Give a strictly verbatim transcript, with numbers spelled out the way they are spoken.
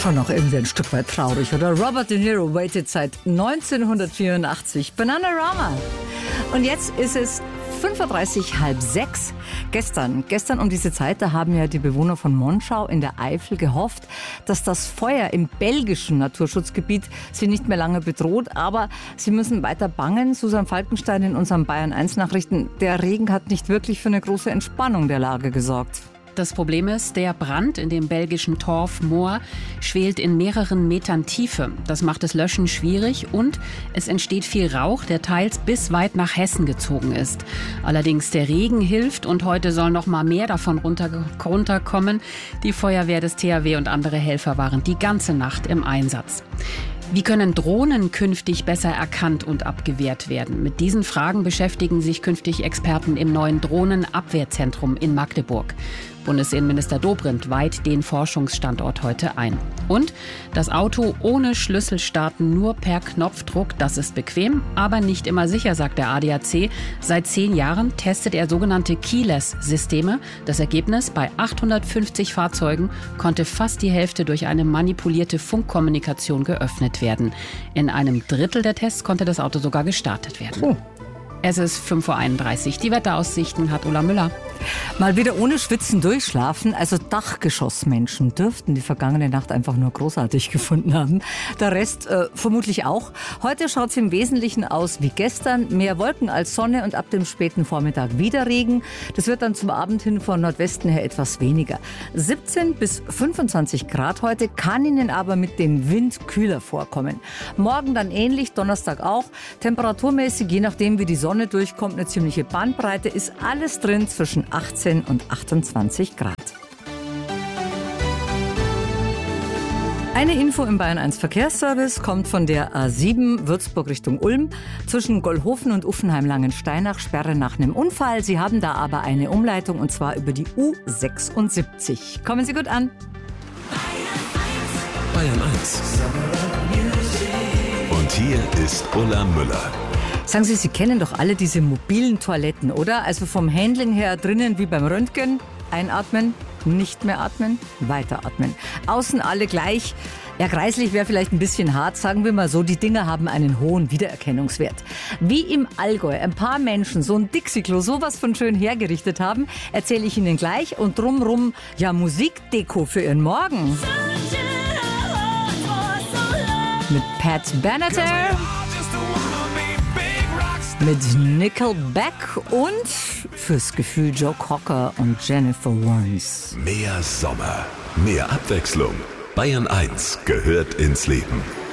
schon noch irgendwie ein Stück weit traurig, oder? Robert De Niro waited seit neunzehnhundertvierundachtzig. Bananarama. Und jetzt ist es fünf Uhr dreißig, halb sechs. Gestern, gestern um diese Zeit, da haben ja die Bewohner von Monschau in der Eifel gehofft, dass das Feuer im belgischen Naturschutzgebiet sie nicht mehr lange bedroht. Aber sie müssen weiter bangen. Susan Falkenstein in unseren Bayern eins Nachrichten. Der Regen hat nicht wirklich für eine große Entspannung der Lage gesorgt. Das Problem ist, der Brand in dem belgischen Torf Moor schwelt in mehreren Metern Tiefe. Das macht das Löschen schwierig und es entsteht viel Rauch, der teils bis weit nach Hessen gezogen ist. Allerdings der Regen hilft und heute soll noch mal mehr davon runter, runterkommen. Die Feuerwehr des T H W und andere Helfer waren die ganze Nacht im Einsatz. Wie können Drohnen künftig besser erkannt und abgewehrt werden? Mit diesen Fragen beschäftigen sich künftig Experten im neuen Drohnenabwehrzentrum in Magdeburg. Bundesinnenminister Dobrindt weiht den Forschungsstandort heute ein. Und das Auto ohne Schlüssel starten, nur per Knopfdruck, das ist bequem, aber nicht immer sicher, sagt der A D A C. Seit zehn Jahren testet er sogenannte Keyless-Systeme. Das Ergebnis: bei achthundertfünfzig Fahrzeugen konnte fast die Hälfte durch eine manipulierte Funkkommunikation geöffnet werden. In einem Drittel der Tests konnte das Auto sogar gestartet werden. Oh. Es ist fünf Uhr einunddreißig. Die Wetteraussichten hat Ulla Müller. Mal wieder ohne Schwitzen durchschlafen. Also Dachgeschossmenschen dürften die vergangene Nacht einfach nur großartig gefunden haben. Der Rest äh, vermutlich auch. Heute schaut es im Wesentlichen aus wie gestern. Mehr Wolken als Sonne und ab dem späten Vormittag wieder Regen. Das wird dann zum Abend hin von Nordwesten her etwas weniger. siebzehn bis fünfundzwanzig Grad heute, kann Ihnen aber mit dem Wind kühler vorkommen. Morgen dann ähnlich, Donnerstag auch. Temperaturmäßig, je nachdem wie die Sonne Sonne durchkommt, eine ziemliche Bandbreite, ist alles drin zwischen achtzehn und achtundzwanzig Grad. Eine Info im Bayern eins Verkehrsservice kommt von der A sieben Würzburg Richtung Ulm. Zwischen Gollhofen und Uffenheim-Langensteinach Sperre nach einem Unfall. Sie haben da aber eine Umleitung und zwar über die U sechsundsiebzig. Kommen Sie gut an. Bayern eins. Und hier ist Ulla Müller. Sagen Sie, Sie kennen doch alle diese mobilen Toiletten, oder? Also vom Handling her drinnen wie beim Röntgen. Einatmen, nicht mehr atmen, weiteratmen. Außen alle gleich. Ja, kreislich wäre vielleicht ein bisschen hart, sagen wir mal so. Die Dinger haben einen hohen Wiedererkennungswert. Wie im Allgäu ein paar Menschen so ein Dixie-Klo sowas von schön hergerichtet haben, erzähle ich Ihnen gleich. Und drumrum, ja, Musikdeko für Ihren Morgen. Mit Pat Benatar. Mit Nickelback und fürs Gefühl Joe Cocker und Jennifer Warnes. Mehr Sommer, mehr Abwechslung. Bayern eins gehört ins Leben.